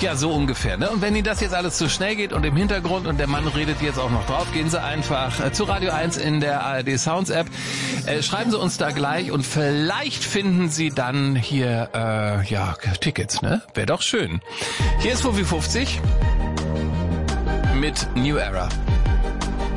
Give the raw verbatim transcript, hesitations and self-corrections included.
Ja, so ungefähr. Ne? Und wenn Ihnen das jetzt alles zu schnell geht und im Hintergrund und der Mann redet jetzt auch noch drauf, gehen Sie einfach äh, zu Radio eins in der A R D Sounds App. Äh, schreiben Sie uns da gleich und vielleicht finden Sie dann hier äh, ja Tickets. Ne? Wäre doch schön. Hier ist Fuffi fünfzig mit New Era.